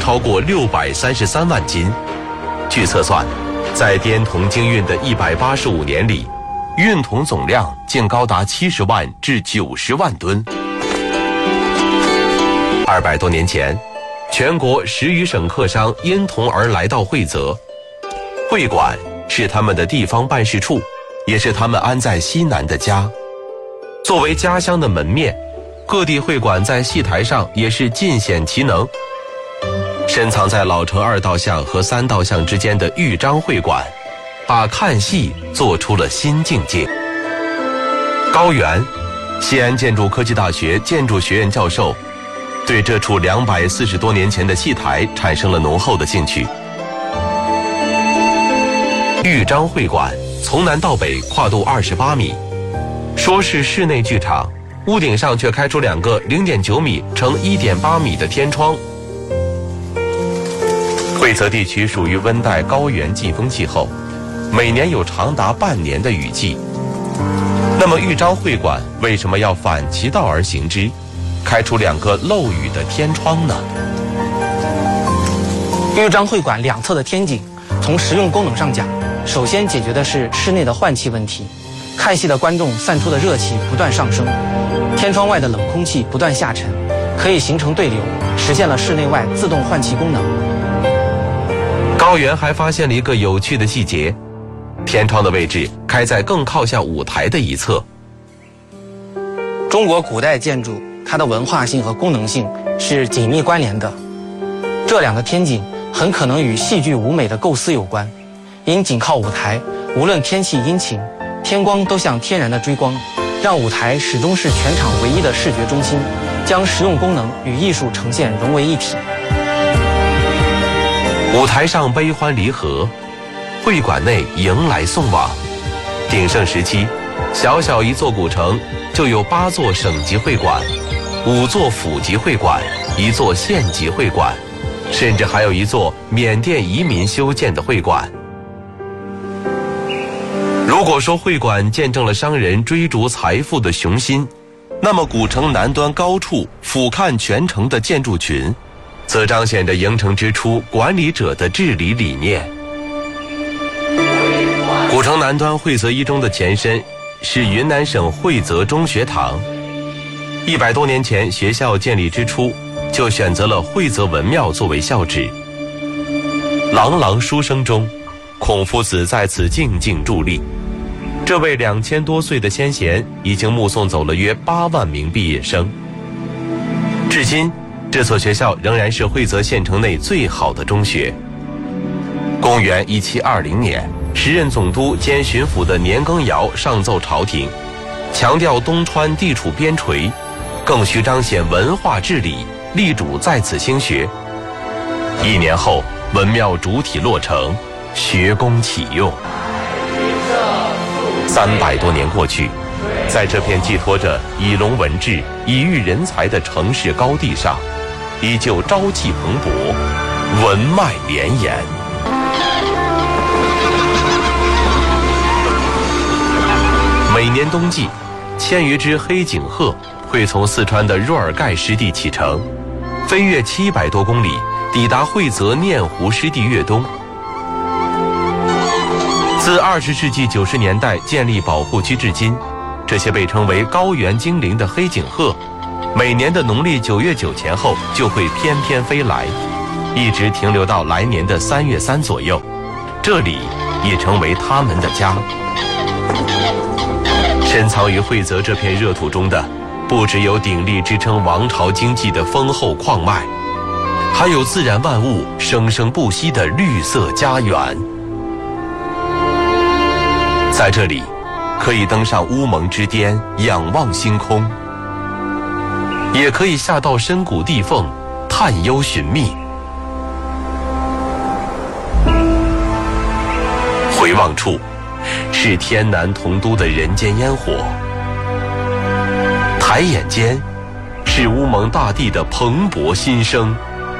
超过633万斤。据测算，在滇铜经运的185年里，运铜总量竟高达70万至90万吨。200多年前，全国10余省客商因铜而来到会泽，会馆是他们的地方办事处，也是他们安在西南的家。作为家乡的门面，各地会馆在戏台上也是尽显其能。深藏在老城2道巷和3道巷之间的豫章会馆，把看戏做出了新境界。高原，西安建筑科技大学建筑学院教授，对这处240多年前的戏台产生了浓厚的兴趣。豫章会馆从南到北跨度28米，说是室内剧场，屋顶上却开出2个0.9米乘1.8米的天窗。会泽地区属于温带高原季风气候，每年有长达半年的雨季。那么豫章会馆为什么要反其道而行之，开出2个漏雨的天窗呢？ 豫章会馆两侧的天井，从实用功能上讲，首先解决的是室内的换气问题。看戏的观众散出的热气不断上升，天窗外的冷空气不断下沉，可以形成对流，实现了室内外自动换气功能。 高原还发现了一个有趣的细节，天窗的位置开在更靠向舞台的一侧。 中国古代建筑，它的文化性和功能性是紧密关联的。这2个天井很可能与戏剧舞美的构思有关，因紧靠舞台，无论天气阴晴，天光都像天然的追光，让舞台始终是全场唯一的视觉中心，将实用功能与艺术呈现融为一体。 舞台上悲欢离合，会馆内迎来送往。鼎盛时期，小小一座古城就有8座省级会馆，5座府级会馆，1座县级会馆，甚至还有1座缅甸移民修建的会馆。如果说会馆见证了商人追逐财富的雄心，那么古城南端高处俯瞰全城的建筑群，则彰显着营城之初管理者的治理理念。古城南端会泽一中的前身是云南省会泽中学堂。100多年前学校建立之初，就选择了会泽文庙作为校址。朗朗书声中，孔夫子在此静静伫立。这位2000多岁的先贤已经目送走了约8万名毕业生。至今，这所学校仍然是会泽县城内最好的中学。公元1720年，时任总督兼巡抚的年羹尧上奏朝廷，强调东川地处边陲，更需彰显文化治理，力主在此兴学。1年后，文庙主体落成，学宫启用。300多年过去，在这片寄托着以龙文治、以育人才的城市高地上，依旧朝气蓬勃，文脉连延。每年冬季，1000余只黑颈鹤会从四川的若尔盖湿地启程，飞越700多公里，抵达会泽念湖湿地越冬。自20世纪90年代建立保护区至今，这些被称为高原精灵的黑颈鹤，每年的农历9月9前后就会翩翩飞来，一直停留到来年的3月3左右，这里也成为他们的家。深藏于会泽这片热土中的，不只有鼎力支撑王朝经济的丰厚矿脉，还有自然万物生生不息的绿色家园。在这里，可以登上乌蒙之巅，仰望星空，也可以下到深谷地缝，探幽寻觅。回望处，是天南铜都的人间烟火；抬眼间，是乌蒙大地的蓬勃新生。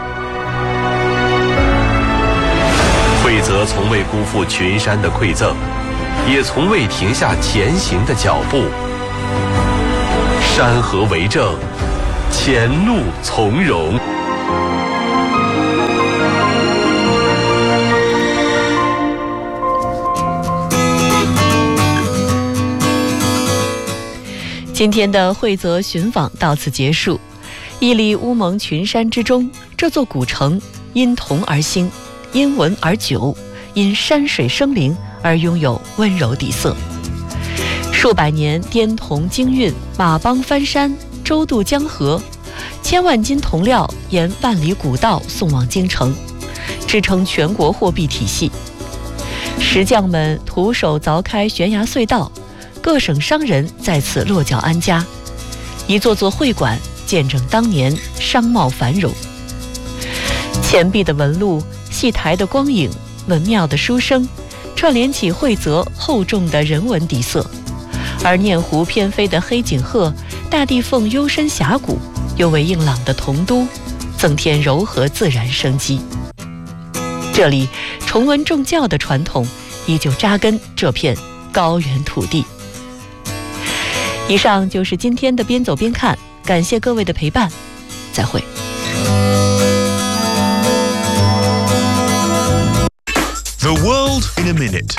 会泽从未辜负群山的馈赠，也从未停下前行的脚步。山河为证，前路从容。 今天的惠泽寻访到此结束。屹立乌蒙群山之中，这座古城因铜而兴，因文而久，因山水生灵而拥有温柔底色。数百年滇铜经运，马帮翻山，舟渡江河，千万斤铜料沿万里古道送往京城，支撑全国货币体系。石匠们徒手凿开悬崖隧道，各省商人在此落脚安家，一座座会馆见证当年商贸繁荣。钱币的纹路，戏台的光影，文庙的书声，串联起惠泽厚重的人文底色。而念湖翩飞的黑颈鹤，大地凤幽深峡谷，又为硬朗的铜都增添柔和自然生机。这里崇文重教的传统依旧扎根这片高原土地。以上就是今天的边走边看，感谢各位的陪伴，再会。 The world in a minute。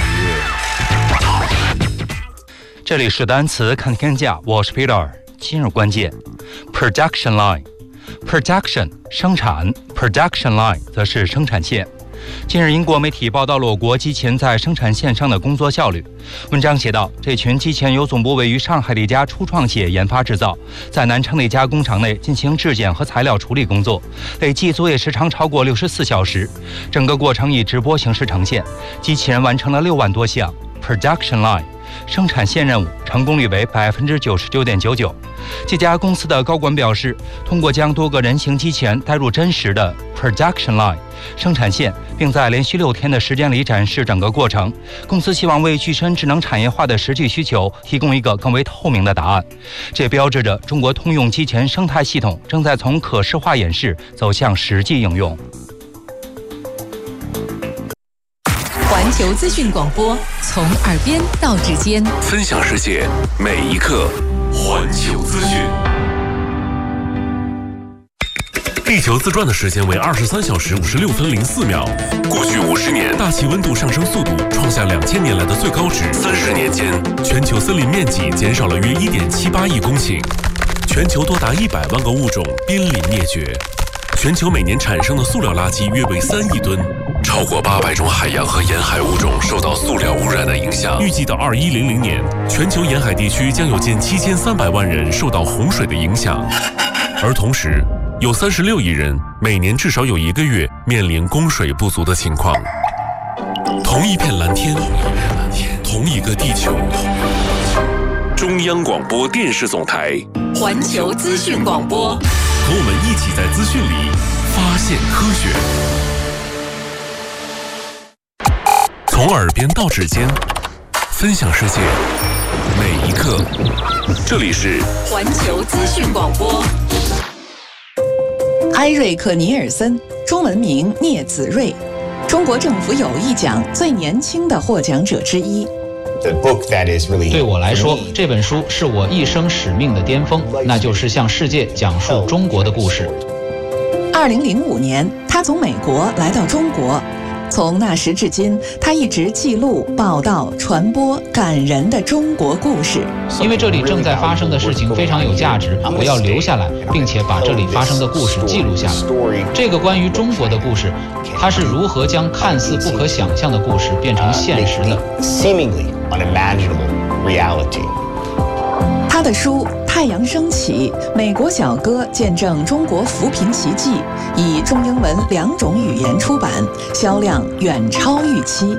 这里是单词看天价，我是 Peter。今日关键 ：production line。production 生产 ，production line 则是生产线。近日，英国媒体报道了我国机钳在生产线上的工作效率。文章写道，这群机钳由总部位于上海的一家初创企业研发制造，在南昌的一家工厂内进行质检和材料处理工作，累计作业时长超过64小时。整个过程以直播形式呈现，机器人完成了6万多项 production line 生产线任务，成功率为99.99%。这家公司的高管表示，通过将多个人形机器人带入真实的 production line 生产线，并在连续6天的时间里展示整个过程，公司希望为具身智能产业化的实际需求提供一个更为透明的答案。这标志着中国通用机器人生态系统正在从可视化演示走向实际应用。 环球资讯广播，从耳边到指尖， 分享世界每一刻。环球资讯。地球自转的时间为23小时56分04秒。过去50年，大气温度上升速度创下2000年来的最高值。30年间，全球森林面积减少了约1.78亿公顷，全球多达100万个物种濒临灭绝。全球每年产生的塑料垃圾约为3亿吨，超过800种海洋和沿海物种受到塑料污染的影响。预计到2100年，全球沿海地区将有近7300万人受到洪水的影响，而同时，有36亿人每年至少有1个月面临供水不足的情况。同一片蓝天，同一个地球。中央广播电视总台环球资讯广播， 和我们一起在资讯里发现科学。从耳边到指尖，分享世界每一刻。这里是环球资讯广播。 埃瑞克·尼尔森，中文名聂子睿，中国政府友谊奖最年轻的获奖者之一。 对我来说，这本书是我一生使命的巅峰，那就是向世界讲述中国的故事。 2005年，他从美国来到中国，从那时至今，他一直记录、报道、传播感人的中国故事。 因为这里正在发生的事情非常有价值，我要留下来，并且把这里发生的故事记录下来。这个关于中国的故事，它是如何将看似不可想象的故事变成现实的。 他的书《太阳升起》《美国小哥见证中国扶贫奇迹》以中英文2种语言出版，销量远超预期。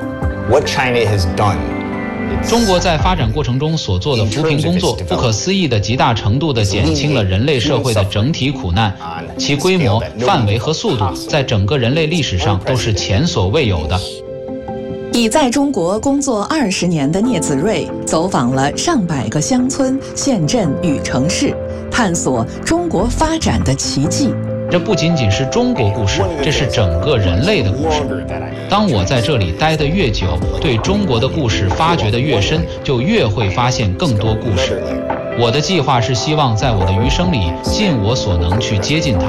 中国在发展过程中所做的扶贫工作，不可思议地极大程度地减轻了人类社会的整体苦难，其规模、范围和速度在整个人类历史上都是前所未有的。 已在中国工作20年的聂子睿走访了上百个乡村、县镇与城市，探索中国发展的奇迹。 这不仅仅是中国故事，这是整个人类的故事。当我在这里待得越久，对中国的故事发掘得越深，就越会发现更多故事。我的计划是希望在我的余生里尽我所能去接近它。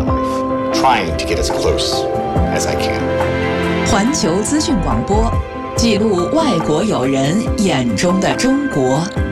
环球资讯广播，记录外国友人眼中的中国。